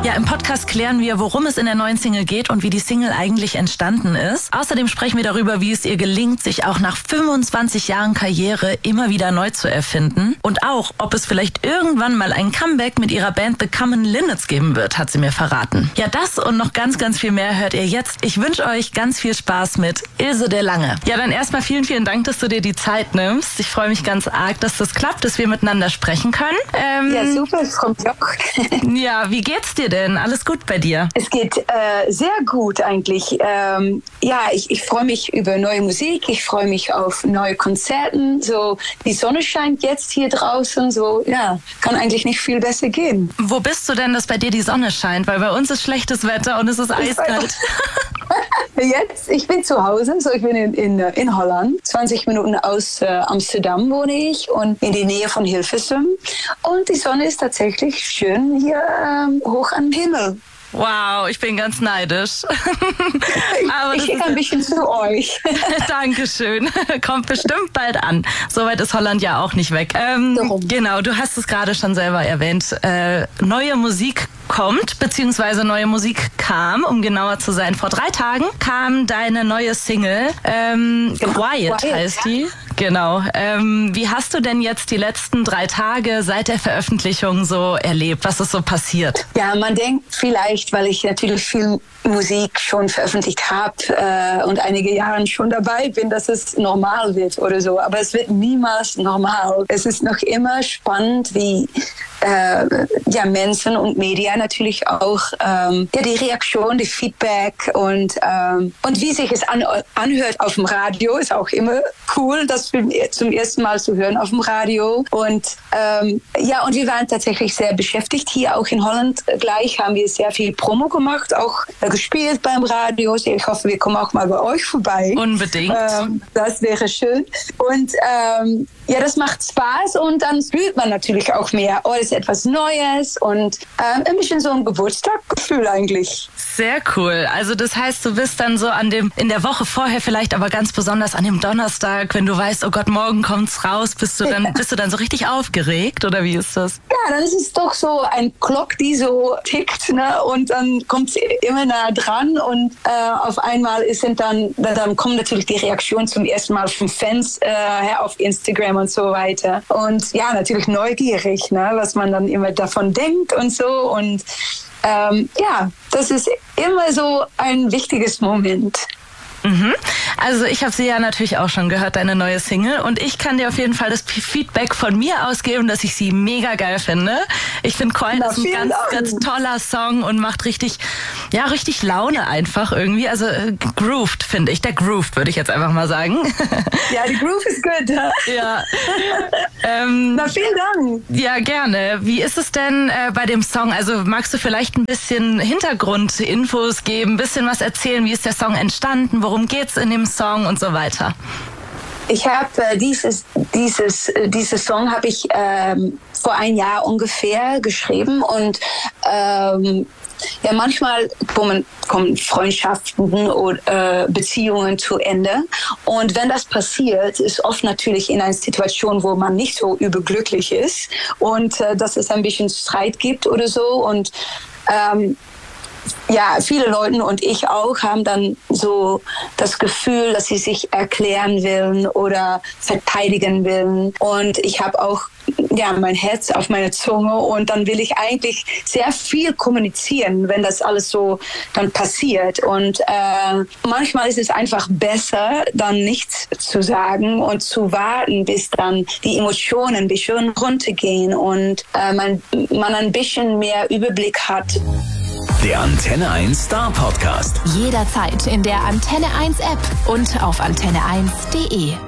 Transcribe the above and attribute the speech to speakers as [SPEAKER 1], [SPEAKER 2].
[SPEAKER 1] Ja, im Podcast klären wir, worum es in der neuen Single geht und wie die Single eigentlich entstanden ist. Außerdem sprechen wir darüber, wie es ihr gelingt, sich auch nach 25 Jahren Karriere immer wieder neu zu erfinden. Und auch, ob es vielleicht irgendwann mal ein Comeback mit ihrer Band The Common Linnets geben wird, hat sie mir verraten. Ja, das und noch ganz, ganz viel mehr hört ihr jetzt. Ich wünsche euch ganz viel Spaß mit Ilse de Lange. Ja, dann erstmal vielen, vielen Dank, dass du dir die Zeit nimmst. Ich freue mich ganz arg, dass das klappt, dass wir miteinander sprechen können.
[SPEAKER 2] Ja, super, ich freue mich auch.
[SPEAKER 1] Ja, wie geht's dir denn? Alles gut bei dir?
[SPEAKER 2] Es geht sehr gut eigentlich. Ich freue mich über neue Musik. Ich freue mich auf neue Konzerten. So, die Sonne scheint jetzt hier draußen. So, ja, kann eigentlich nicht viel besser gehen.
[SPEAKER 1] Wo bist du denn, dass bei dir die Sonne scheint? Weil bei uns ist schlechtes Wetter und es ist eiskalt.
[SPEAKER 2] Jetzt, ich bin zu Hause, so ich bin in Holland. 20 Minuten aus Amsterdam wohne ich und in die Nähe von Hilversum. Und die Sonne ist tatsächlich schön hier hoch am Himmel.
[SPEAKER 1] Wow, ich bin ganz neidisch.
[SPEAKER 2] Aber ich schicke ein bisschen zu euch.
[SPEAKER 1] Dankeschön. Kommt bestimmt bald an. Soweit ist Holland ja auch nicht weg. Genau, du hast es gerade schon selber erwähnt. Neue Musik kommt, beziehungsweise neue Musik kam, um genauer zu sein. Vor 3 Tagen kam deine neue Single. Quiet heißt die. Genau. Wie hast du denn jetzt die letzten 3 Tage seit der Veröffentlichung so erlebt? Was ist so passiert?
[SPEAKER 2] Ja, man denkt vielleicht, weil ich natürlich viel Musik schon veröffentlicht habe und einige Jahre schon dabei bin, dass es normal wird oder so. Aber es wird niemals normal. Es ist noch immer spannend, wie Menschen und Medien natürlich auch die Reaktion, die Feedback und wie sich es anhört auf dem Radio ist auch immer cool, das zum ersten Mal zu hören auf dem Radio und wir waren tatsächlich sehr beschäftigt hier auch in Holland. Gleich haben wir sehr viel Promo gemacht, auch gespielt beim Radio. Ich hoffe, wir kommen auch mal bei euch vorbei.
[SPEAKER 1] Unbedingt.
[SPEAKER 2] Das wäre schön und das macht Spaß und dann fühlt man natürlich auch mehr, oh, das ist etwas Neues und ein bisschen so ein Geburtstagsgefühl eigentlich.
[SPEAKER 1] Sehr cool. Also das heißt, du bist dann so in der Woche vorher vielleicht, aber ganz besonders an dem Donnerstag, wenn du weißt, oh Gott, morgen kommt's raus, bist du dann so richtig aufgeregt oder wie ist das?
[SPEAKER 2] Ja, dann ist es doch so ein Glock, die so tickt, ne? Und dann kommt es immer nah dran und auf einmal dann kommen natürlich die Reaktionen zum ersten Mal von Fans her auf Instagram und so weiter. Und ja, natürlich neugierig, ne? Was man dann immer davon denkt und so und das ist immer so ein wichtiges Moment.
[SPEAKER 1] Also ich habe sie ja natürlich auch schon gehört, deine neue Single. Und ich kann dir auf jeden Fall das Feedback von mir ausgeben, dass ich sie mega geil finde. Ich finde Quiet ist ein ganz, ganz toller Song und macht richtig Laune einfach irgendwie. Also grooved, finde ich. Der grooved, würde ich jetzt einfach mal sagen.
[SPEAKER 2] Ja, die Groove ist gut.
[SPEAKER 1] Ja.
[SPEAKER 2] Na, vielen Dank.
[SPEAKER 1] Ja, gerne. Wie ist es denn bei dem Song? Also magst du vielleicht ein bisschen Hintergrundinfos geben, ein bisschen was erzählen? Wie ist der Song entstanden? Worum geht's in dem Song und so weiter?
[SPEAKER 2] Ich habe dieses Song habe ich vor 1 Jahr ungefähr geschrieben und manchmal kommen Freundschaften oder Beziehungen zu Ende. Und wenn das passiert, ist oft natürlich in einer Situation, wo man nicht so überglücklich ist und dass es ein bisschen Streit gibt oder so. Und viele Leute und ich auch haben dann so das Gefühl, dass sie sich erklären wollen oder verteidigen wollen. Und ich habe auch mein Herz auf meiner Zunge und dann will ich eigentlich sehr viel kommunizieren, wenn das alles so dann passiert. Und manchmal ist es einfach besser, dann nichts zu sagen und zu warten, bis dann die Emotionen ein bisschen runtergehen und man ein bisschen mehr Überblick hat.
[SPEAKER 3] Der Antenne 1 Star Podcast.
[SPEAKER 4] Jederzeit in der Antenne 1 App und auf antenne1.de.